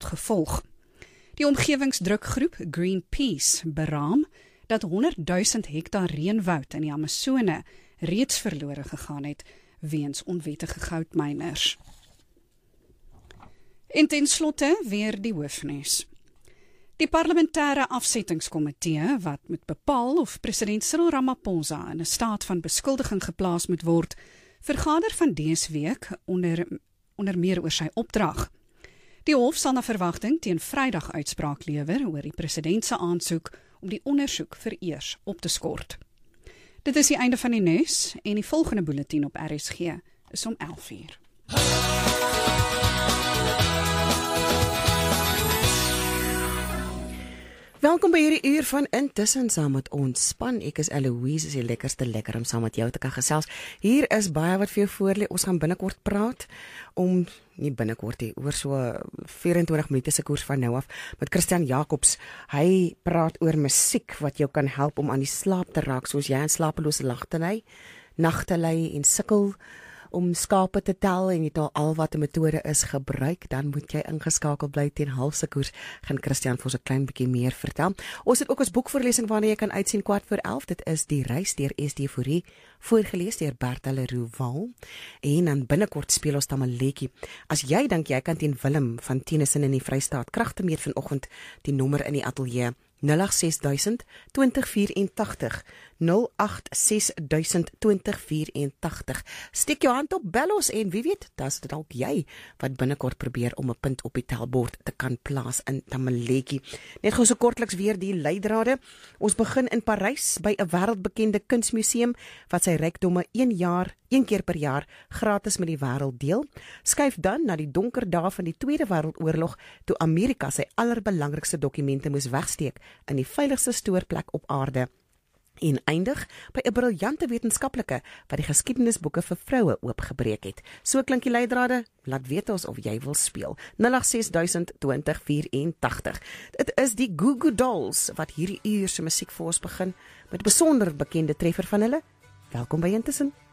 gevolg. Die omgewingsdrukgroep Greenpeace beraam dat 100.000 hektaar reënwoud in die Amazone reeds verlore gegaan het weens onwettige goudmyners. En ten slotte weer die hoofnuus. Die parlementêre afsettingskomitee wat moet bepaal of president Cyril Ramaphosa in 'n staat van beskuldiging geplaas moet word, vergader van dese week onder meer oor sy opdrag. Die hof sal na verwagting teen Vrydag uitspraak lewer oor die president se aansoek om die ondersoek vereers op te skort. Dit is die einde van die nuus en die volgende bulletin op RSG is om 11:00. Welkom by hierdie uur van Intussen saam met ons span. Ek is Eloise, is die lekkerste lekker om saam met jou te kan gesels. Hier is baie wat vir jou voorlê. Ons gaan binnekort praat nie binnekort nie, oor so 24 minute se koers van nou af met Christian Jacobs. Hy praat oor musiek wat jou kan help om aan die slaap te raak, soos jy aan slapelose nagte lê en sukkel om skape te tel en jy het al wat 'n metode is gebruik, dan moet jy ingeskakel bly teen halfse koers. Gaan Christian vir ons 'n klein bietjie meer vertel. Ons het ook ons boekvoorlesing waarna jy kan uitsien 11:15. Dit is Die Reis deur S.D. Fourie, voorgeles deur Bertha Leroux. En dan binnekort speel ons Tamaletjie. As jy dink jy kan teen Willem van Tennyson in die Vrystaat kragte meet vanoggend, die nommer in die ateljee 086 2084 086 2084. Steek jou hand op, bel ons en wie weet, dis dit dalk jy wat binnekort probeer om 'n punt op die telbord te kan plaas in Tamaletjie. Net gou so kortliks weer die leidrade. Ons begin in Parys by 'n wêreldbekende kunsmuseum wat sy rykdomme een keer per jaar gratis met die wêreld deel. Skuif dan na die donker dae van die Tweede Wêreldoorlog toe Amerika sy allerbelangrikste dokumente moes wegsteek in die veiligste stoorplek op aarde. En eindig by 'n briljante wetenskaplike wat die geskiedenisboeke vir vroue oopgebreek het. So klink die leidrade, laat weet ons of jy wil speel. 086 2084. Dit is die Goo Goo Dolls wat hierdie uur se musiek vir ons begin met 'n besonder bekende treffer van hulle. Welkom by Intussen.